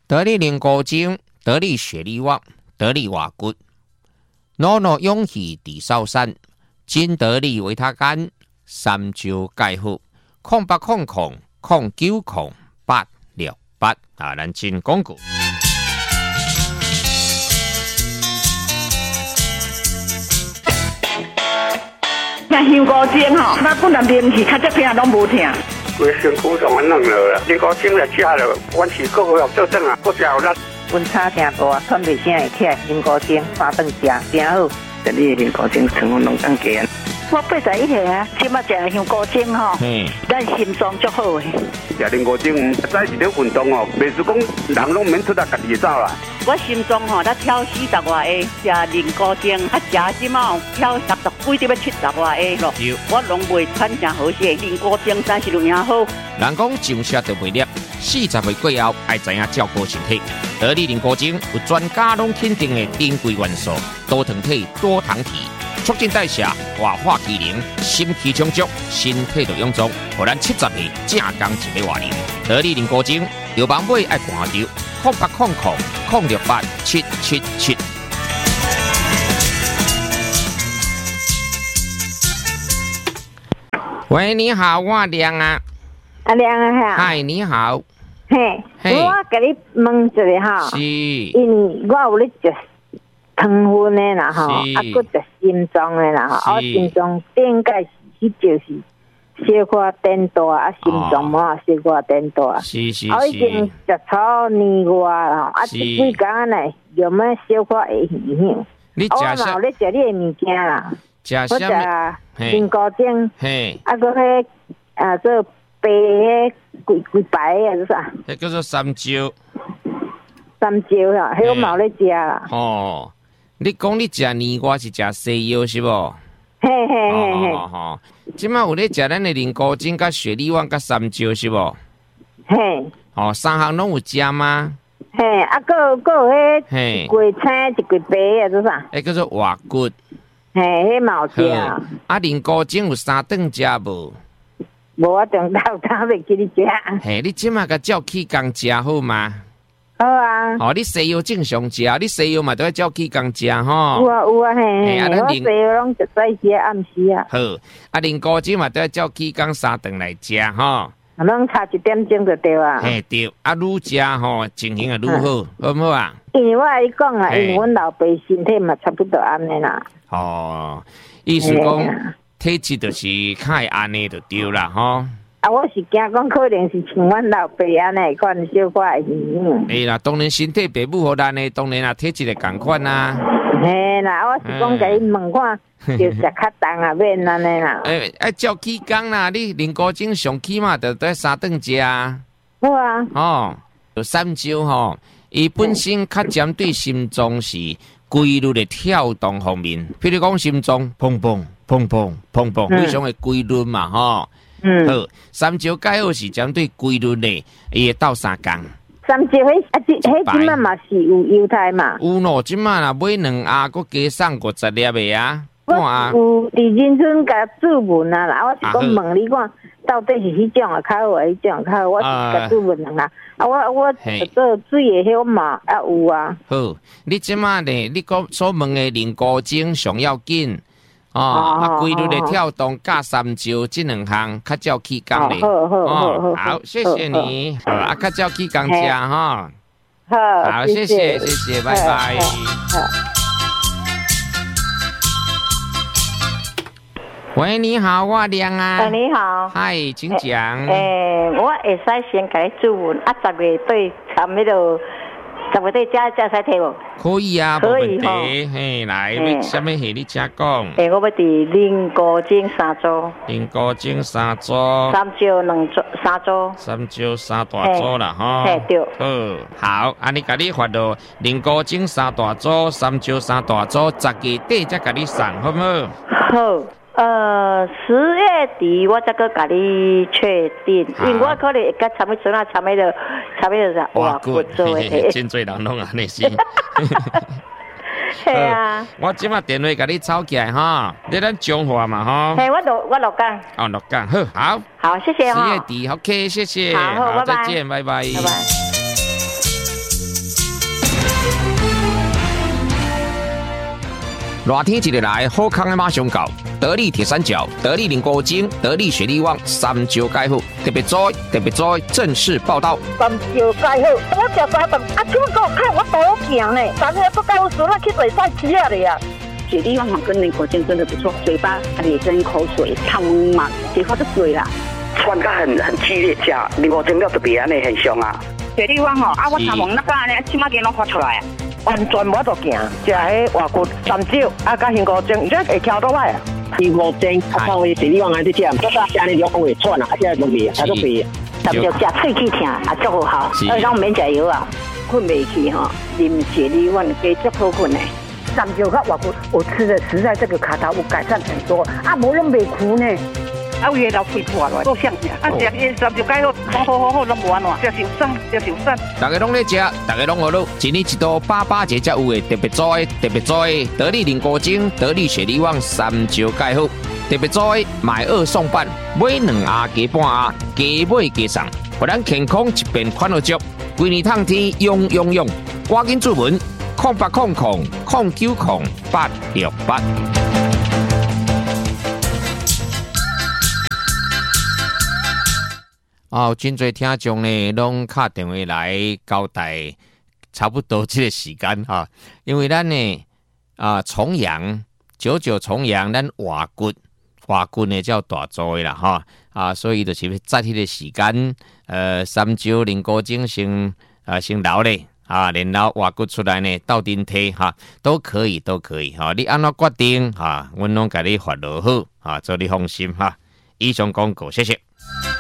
得力灵骨精，得力雪力旺，得力瓦骨，诺诺勇气地少山，金得力维他干，三周钙护，0800090868啊，咱进广告。 像香菇精吼，那本来面是较这片拢无疼。 规身躯上安弄了，香菇精来吃了，阮是个个要做阵啊，个食有力。 温差挺大，喘袂声会起来，香菇精三顿食真好。 这里香菇精成分拢更加。 我81岁啊，即马食香菇精吼，咱心脏足好诶。 食香菇精，早是咧运动哦，袂是讲人拢免出来家己走啦。 我心脏吼，才跳40外下，食香菇精，食即马跳60几，要70外下咯。我拢袂喘成好势，香菇精真是有影好。 人讲上车就袂粒，40岁过后爱知影照顾身体。得力灵菇精有专家拢肯定的珍贵元素，多糖体、多糖体。促进代谢、活化机能、心气充足，身体就臃肿，互咱70岁正刚一个活龄。得力灵菇精，药房买爱看着0800-068-777。喂，你好，我亮啊。 阿亮啊，哈。 嗨，你好。 嘿，我甲你问一下哈。 是。 因为我有咧食糖分的啦吼，啊，搁食心脏的啦吼，啊，心脏顶解迄就是小可颠大，啊，心脏嘛小可颠大。 是。 我已经食超年外啦，啊，几工呢，有没小可会影响？ 你食啥？ 我嘛有咧食你的物件啦， 食啥？ 我食灵菇精， 嘿， 啊，搁迄做白迄规白的是啥？ 迄叫做三椒。 三椒啦，迄我嘛有咧食啦。 哦。你讲你食年瓜是食西药是无？ 嘿。 哦，即摆有咧食咱的灵菇精、甲雪力旺、甲三椒是无？ 嘿。 哦，三项拢有食吗？ 嘿，啊，搁有迄规青一规白的做啥？ 迄叫做活骨。 嘿，迄嘛有食。 啊，灵菇精有三顿食无？ 无，我中昼袂记你食。 嘿，你即摆甲照气工食好吗？ 好啊！ 哦，你西药正常食，你西药嘛都要照起工食吼。 有啊嘿，我西药拢就早时暗时啊。 好，啊，灵菇精嘛都要照起工3顿来食吼。 拢差1点钟就对啊。 嘿对，啊，愈食吼情形就愈好，好唔好啊？ 因为我来讲啊，因为阮老爸身体嘛差不多安尼啦。 哦，意思讲体质就是较会安尼就对啦吼。 啊，我是惊讲可能是像阮老爸安尼款小可会影响。 哎啦，当然身体爸母互咱的，当然啊体质会共款啊。 嘿啦，我是讲甲你问看，就食较重啊，免安尼啦。 照起工啦，你灵菇精上起嘛，就得3顿食啊。 好啊。 哦，三椒吼，伊本身较针对心脏是规律的跳动方面，譬如讲心脏砰砰砰砰砰砰，非常的规律嘛吼。好，三椒钙好是针对规律的，伊会斗3工。 三椒迄即马嘛是有犹太嘛？ 有咯，即马啦买2盒，佮加送50粒的啊。 我有伫仁村甲注文啊啦，我是讲问你看，到底是迄种啊较好，迄种较好？我是甲注文啊，我做水的迄我嘛也有啊。 好，你即马呢？你讲所问的灵菇精上要紧。啊，规律的跳动加三椒这2项较照起工咧。好，谢谢你。啊，较照起工食哈。好，谢谢，拜拜。喂，你好，我亮啊。 你好。 嗨，请讲。 我会使先甲你注文啊，10月对参迄个。10月底加使摕无？ 可以啊，无问题。嘿，来，要什么戏你请讲？ 我要伫灵菇精3组。 灵菇精3组。 三椒3组。 三椒3大组啦，吼。 嘿，对。 好，安尼甲你发到灵菇精3大组，三椒3大组，10月底才甲你送，好唔好？ 好。10月底我再个甲你确定，因为我可能会甲参与阵啊，参与着啥？ 哇，做诶，真侪人拢安尼是。 系啊。 我即马电话甲你抄起来哈，你咱讲话嘛哈。 嘿，我落岗。 哦，落岗，好。 好，谢谢哈。 10月底 ，OK， 谢谢。 好，拜拜。 再见，拜拜。 拜拜。 热天一日来，好康的马上到。得力铁三角、得力菱果精、得力雪力旺3招解好，特别在正式报道。 3招解好，我食三顿，啊，怎么给我看我多行呢？咱们不告诉那去比赛吃了呀。 雪力旺跟菱果精真的不错，嘴巴也跟口水汤嘛，结果就水啦。 酸感很激烈，吃菱果精了特别安尼很凶啊。 雪力旺啊，我头毛那个安尼，起码给拢发出来啊。 完全无得行，食迄外骨3招，甲杏果精，这会挑倒来啊。 杏果精，稍微雪力旺安尼食，家里就会喘啊，这都味，都味。 但就食喙齿疼，啊，足好，让免食药啊，困袂去哈，啉雪力旺加足好困的。 3招甲外骨，我吃的实在这个卡头有改善很多，啊，无拢袂苦呢。 啊，有老肺破落，够香啊！食伊3招解好，好，拢无安怎，食受伤。 大家拢在食，大家拢学到，一年一度88节才有的特别做的得力菱果精、得力雪力旺3招解好，特别做的买2送半，买2盒加半盒，加买加送，互咱健康一边款落足，规年通天用，赶紧注文0800090868。真侪听众呢，拢打电话来交代差不多这个时间哈，因为咱呢重阳99重阳，咱活骨呢叫大做的啦哈所以就是在迄个时间3招菱果精先留咧然后活骨出来呢斗阵摕哈，都可以哈，你安怎决定哈，阮拢甲你发落好做你放心哈。以上广告，谢谢。